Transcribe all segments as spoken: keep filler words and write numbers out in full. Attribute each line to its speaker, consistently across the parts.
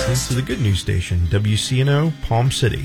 Speaker 1: listen to the good news station, W C N O, Palm City.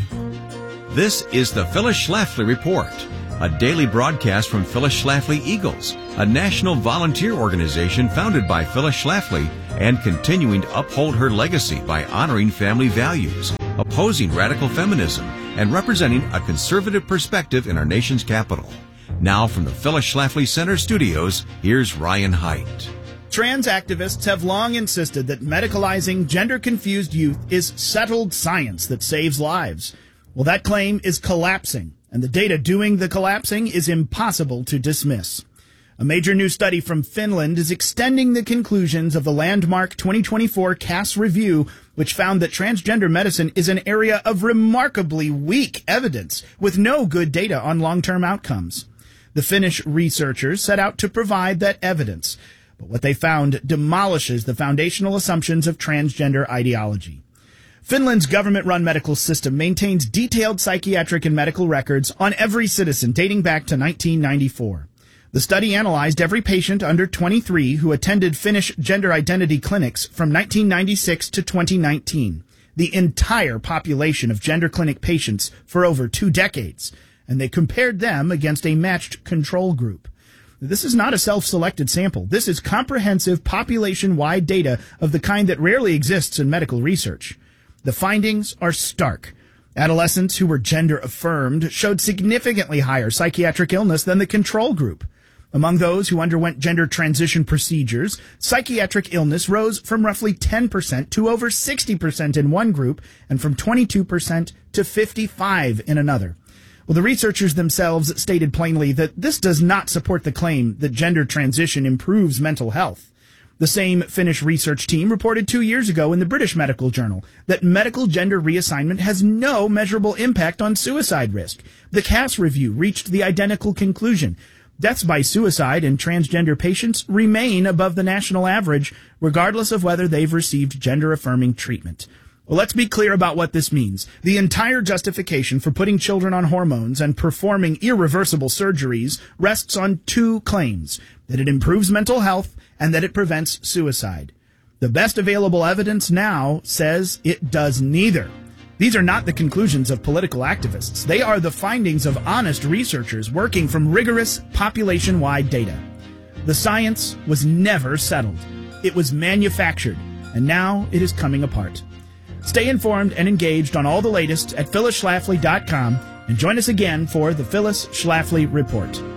Speaker 2: This is the Phyllis Schlafly Report, a daily broadcast from Phyllis Schlafly Eagles, a national volunteer organization founded by Phyllis Schlafly and continuing to uphold her legacy by honoring family values, opposing radical feminism, and representing a conservative perspective in our nation's capital. Now from the Phyllis Schlafly Center studios, here's Ryan Haidt.
Speaker 3: Trans activists have long insisted that medicalizing gender-confused youth is settled science that saves lives. Well, that claim is collapsing, and the data doing the collapsing is impossible to dismiss. A major new study from Finland is extending the conclusions of the landmark twenty twenty-four C A S review, which found that transgender medicine is an area of remarkably weak evidence with no good data on long-term outcomes. The Finnish researchers set out to provide that evidence, but what they found demolishes the foundational assumptions of transgender ideology. Finland's government-run medical system maintains detailed psychiatric and medical records on every citizen dating back to nineteen ninety-four. The study analyzed every patient under twenty-three who attended Finnish gender identity clinics from nineteen ninety-six to twenty nineteen, the entire population of gender clinic patients for over two decades, and they compared them against a matched control group. This is not a self-selected sample. This is comprehensive population-wide data of the kind that rarely exists in medical research. The findings are stark. Adolescents who were gender-affirmed showed significantly higher psychiatric illness than the control group. Among those who underwent gender transition procedures, psychiatric illness rose from roughly ten percent to over sixty percent in one group and from twenty-two percent to fifty-five percent in another. Well, the researchers themselves stated plainly that this does not support the claim that gender transition improves mental health. The same Finnish research team reported two years ago in the British Medical Journal that medical gender reassignment has no measurable impact on suicide risk. The C A S review reached the identical conclusion. Deaths by suicide in transgender patients remain above the national average, regardless of whether they've received gender-affirming treatment. Well, let's be clear about what this means. The entire justification for putting children on hormones and performing irreversible surgeries rests on two claims: that it improves mental health and that it prevents suicide. The best available evidence now says it does neither. These are not the conclusions of political activists. They are the findings of honest researchers working from rigorous population-wide data. The science was never settled. It was manufactured, and now it is coming apart. Stay informed and engaged on all the latest at phyllis schlafly dot com and join us again for the Phyllis Schlafly Report.